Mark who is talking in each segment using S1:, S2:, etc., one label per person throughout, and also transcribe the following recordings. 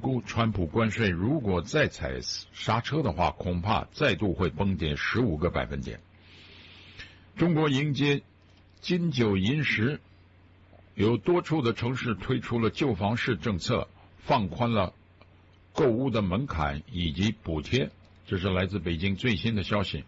S1: 估，川普关税如果再踩刹车的话，恐怕再度会崩跌15个百分点。中国迎接金九银十，有多处的城市推出了旧房市政策，放宽了购屋的门槛以及补贴。这是来自北京最新的消息。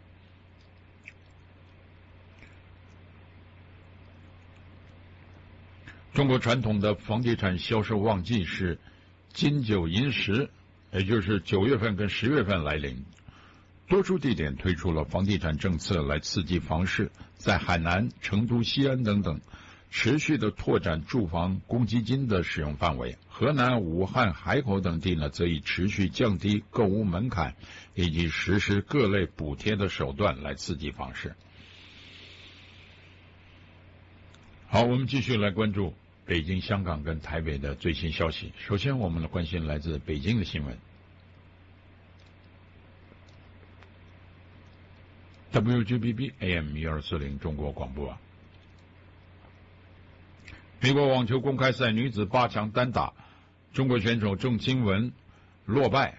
S1: 中国传统的房地产销售旺季是金九银十，也就是9月份跟10月份来临。多处地点推出了房地产政策来刺激房市，在海南、成都、西安等等持续的拓展住房公积金的使用范围。河南、武汉、海口等地呢，则以持续降低购屋门槛以及实施各类补贴的手段来刺激房市。好，我们继续来关注北京、香港跟台北的最新消息。首先，我们来关心来自北京的新闻。WGBB AM 1240中国广播。美国网球公开赛女子8强单打，中国选手郑钦文落败，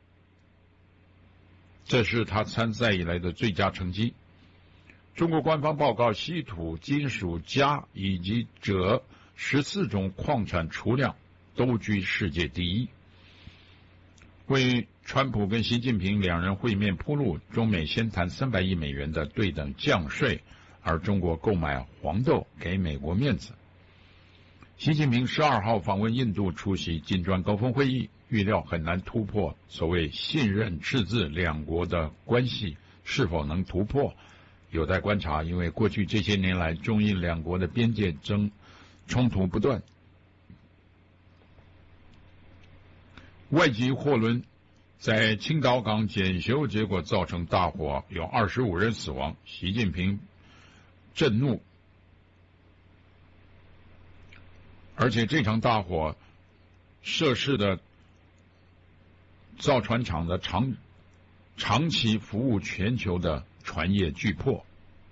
S1: 这是她参赛以来的最佳成绩。中国官方报告，稀土、金属、镓以及锗14种矿产储量都居世界第一。为川普跟习近平两人会面铺路，中美先谈300亿美元的对等降税，而中国购买黄豆给美国面子。习近平12号访问印度，出席金砖高峰会议，预料很难突破所谓信任赤字，两国的关系是否能突破有待观察，因为过去这些年来中印两国的边界冲突不断。外籍货轮在青岛港检修，结果造成大火，有25人死亡。习近平震怒，而且这场大火涉事的造船厂的长期服务全球的船业巨破。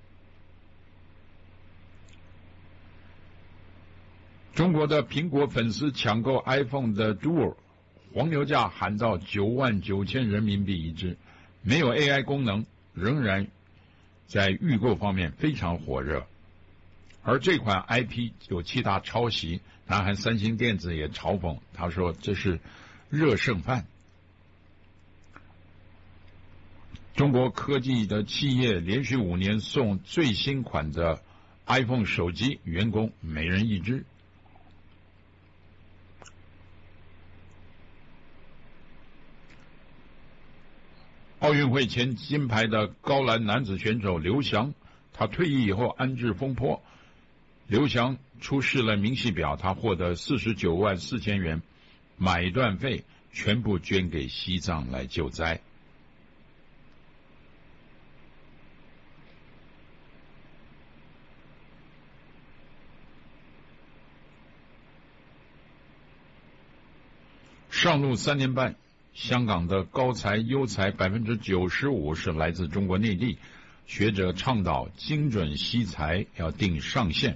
S1: 中国的苹果粉丝抢购 iPhone 的 Duo， 黄牛价喊到99000人民币一只，没有 AI 功能，仍然在预购方面非常火热。而这款 IP 有7大抄袭，南韩三星电子也嘲讽，他说这是热剩饭。中国科技的企业连续5年送最新款的 iPhone 手机，员工每人一只。奥运会前金牌的高栏男子选手刘翔，他退役以后安置风波。刘翔出示了明细表，他获得49万4千元买断费，全部捐给西藏来救灾。上路3年半，香港的高才优才95%是来自中国内地，学者倡导精准惜才要定上限。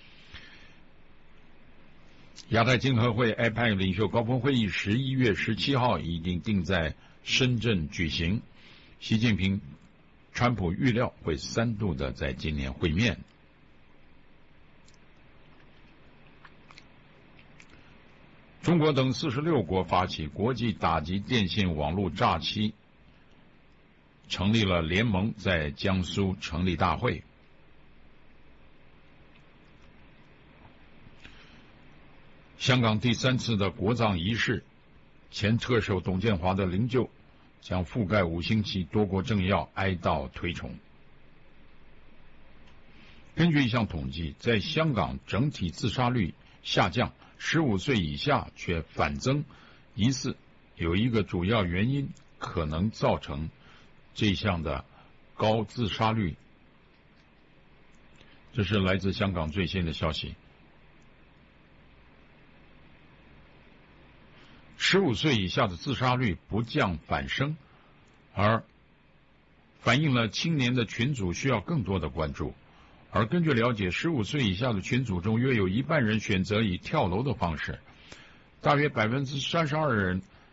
S1: 亚太经合会 APEC 领袖高峰会议11月17号已经定在深圳举行，习近平、川普预料会3度的在今年会面。中国等46国发起国际打击电信网络诈欺，成立了联盟，在江苏成立大会。香港第3次的国葬仪式，前特首董建华的灵柩将覆盖5星旗，多国政要哀悼推崇。根据一项统计，在香港整体自杀率下降，15岁以下却反增，疑似有一个主要原因可能造成这项的高自杀率。这是来自香港最新的消息。15岁以下的自杀率不降反升，而反映了青年的群组需要更多的关注。而根据了解，15岁以下的群组中约有1半人选择以跳楼的方式，大约32%人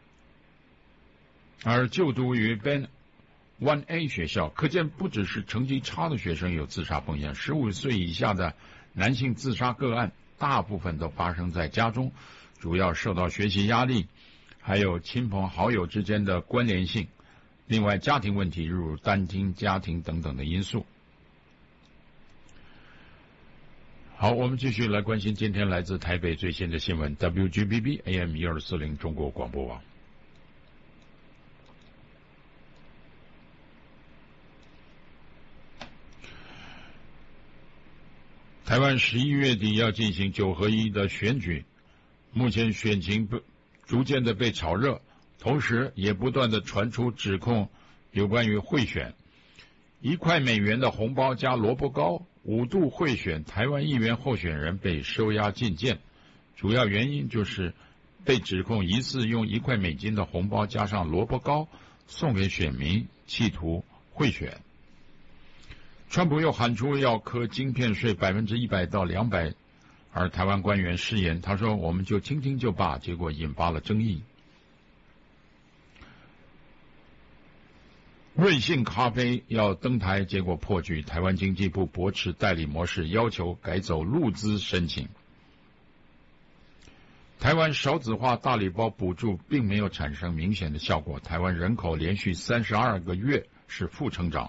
S1: 而就读于 Ben 1A 学校，可见不只是成绩差的学生有自杀风险，15岁以下的男性自杀个案大部分都发生在家中，主要受到学习压力，还有亲朋好友之间的关联性，另外家庭问题如单亲家庭等等的因素。好，我们继续来关心今天来自台北最新的新闻 WGBB AM 1240中国广播网。台湾11月底要进行9合1的选举，目前选情逐渐的被炒热，同时也不断的传出指控有关于贿选，1块美元的红包加萝卜糕，5度贿选台湾议员候选人被收押禁见，主要原因就是被指控疑似用1块美金的红包加上萝卜糕送给选民，企图贿选。川普又喊出要课晶片税100%到200%，而台湾官员失言，他说我们就听听就罢，结果引发了争议。瑞幸咖啡要登台，结果破局，台湾经济部驳斥代理模式，要求改走陆资申请。台湾少子化大礼包补助并没有产生明显的效果，台湾人口连续32个月是负成长。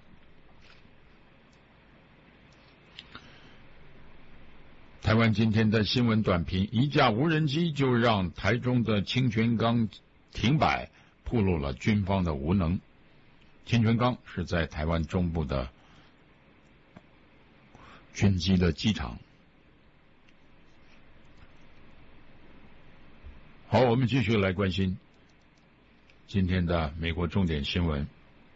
S1: 台湾今天的新闻短评，一架无人机就让台中的清泉岗停摆，暴露了军方的无能。清泉岗是在台湾中部的军机的机场。好，我们继续来关心今天的美国重点新闻，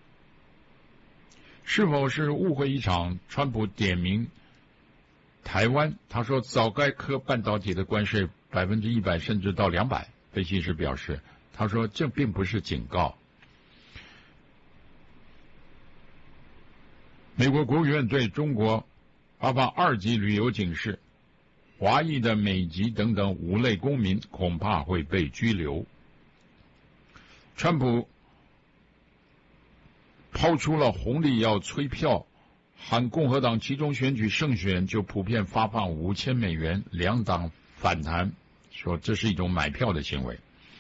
S1: 是否是误会一场？川普点名台湾，他说早该课半导体的关税100%甚至到200%。分析师表示，他说这并不是警告。美国国务院对中国发放2级旅游警示，华裔的美籍等等5类公民恐怕会被拘留。川普抛出了红利要催票，喊共和党期中选举胜选就普遍发放5000美元，两党反弹，说这是一种买票的行为。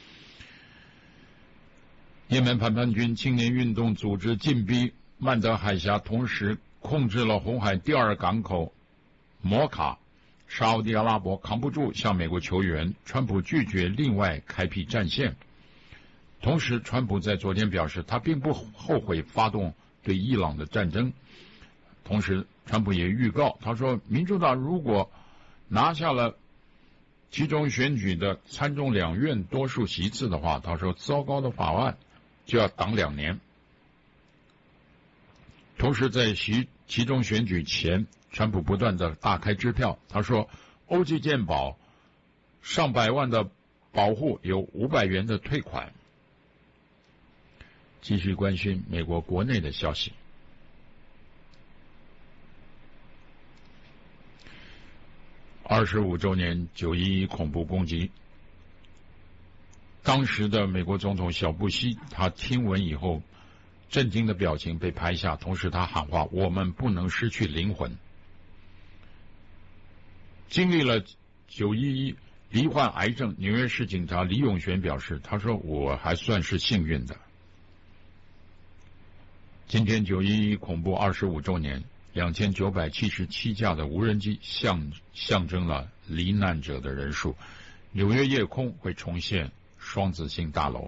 S1: 也门反叛军青年运动组织进逼曼德海峡，同时控制了红海第2港口摩卡，沙烏地阿拉伯扛不住向美国求援，川普拒绝另外开辟战线。同时川普在昨天表示，他并不后悔发动对伊朗的战争。同时川普也预告，他说民主党如果拿下了其中选举的参众两院多数席次的话，他说糟糕的法案就要挡2年。同时在其中选举前，川普不断的大开支票，他说欧际健保上百万的保护有500元的退款。继续关心美国国内的消息。25周年911恐怖攻击，当时的美国总统小布希，他听闻以后震惊的表情被拍下，同时他喊话，我们不能失去灵魂。经历了911罹患癌症，纽约市警察李永璇表示，他说我还算是幸运的。今天911恐怖25周年，2977架的无人机象征了罹难者的人数。纽约夜空会重现双子星大楼。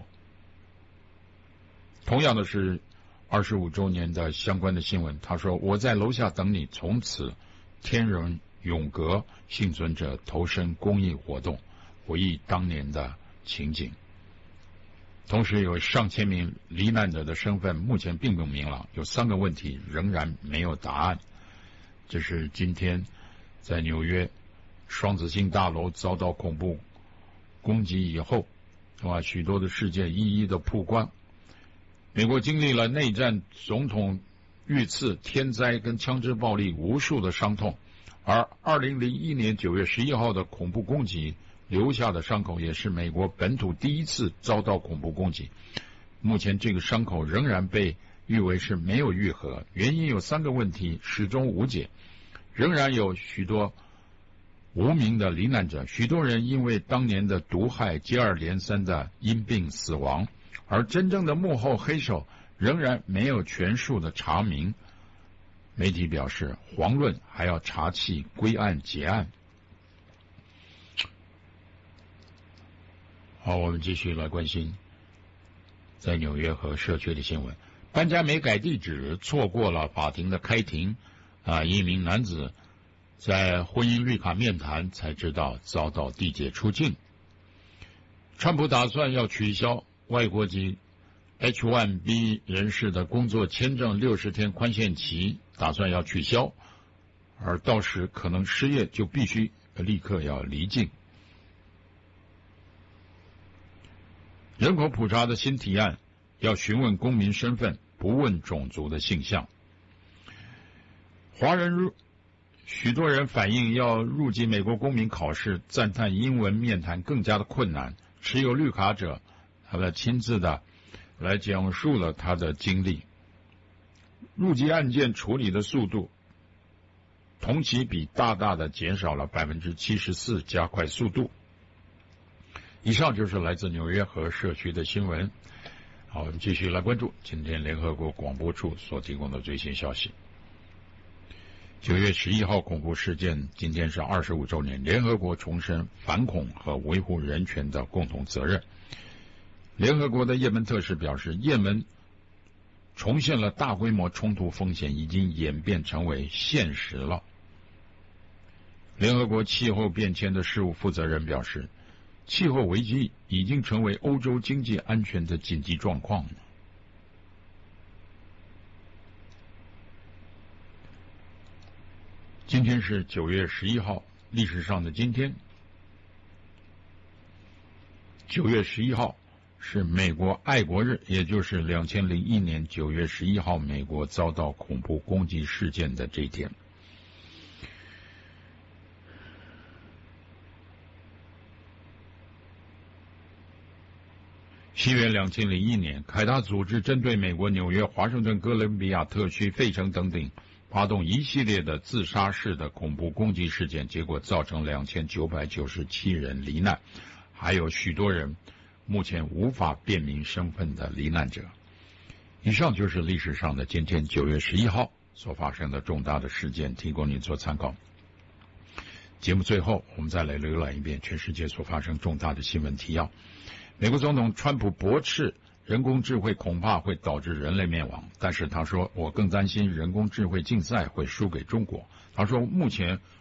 S1: 同样的是25周年的相关的新闻，他说我在楼下等你，从此天人永隔，幸存者投身公益活动，回忆当年的情景。同时有上千名罹难者的身份目前并不明朗，有3个问题仍然没有答案。这是今天在纽约双子星大楼遭到恐怖攻击以后，许多的事件一一的曝光。美国经历了内战、总统遇刺、天灾跟枪支暴力无数的伤痛，而2001年9月11号的恐怖攻击留下的伤口，也是美国本土第一次遭到恐怖攻击。 目前这个伤口仍然被誉为是没有愈合，原因有3个问题始终无解，仍然有许多无名的罹难者，许多人因为当年的毒害接二连三的因病死亡，而真正的幕后黑手仍然没有全数的查明。媒体表示，遑论还要查气归案结案。好，我们继续来关心在纽约和社区的新闻。搬家没改地址，错过了法庭的开庭。一名男子在婚姻绿卡面谈才知道遭到地检出境。川普打算要取消外国籍 H1B 人士的工作签证60天宽限期，打算要取消，而到时可能失业就必须立刻要离境。人口普查的新提案要询问公民身份，不问种族的性向。许多人反映要入籍美国公民考试，赞叹英文面谈更加的困难。持有绿卡者他的亲自的来讲述了他的经历。入籍案件处理的速度同期比大大的减少了74%，加快速度。以上就是来自纽约和社区的新闻。好，我们继续来关注今天联合国广播处所提供的最新消息。9月11号恐怖事件，今天是25周年，联合国重申反恐和维护人权的共同责任。联合国的也门特使表示，也门重现了大规模冲突风险已经演变成为现实了。联合国气候变迁的事务负责人表示，气候危机已经成为欧洲经济安全的紧急状况。今天是9月11号，历史上的今天。9月11号是美国爱国日，也就是2001年9月11号美国遭到恐怖攻击事件的这一天。西元2001年，凯达组织针对美国纽约、华盛顿、哥伦比亚特区、费城等地发动一系列的自杀式的恐怖攻击事件，结果造成2997人罹难，还有许多人目前无法辨明身份的罹难者。以上就是历史上的今天9月11号所发生的重大的事件，提供您做参考。节目最后，我们再来浏览一遍全世界所发生重大的新闻提要。美国总统川普驳斥人工智慧恐怕会导致人类灭亡，但是他说，我更担心人工智慧竞赛会输给中国。他说，目前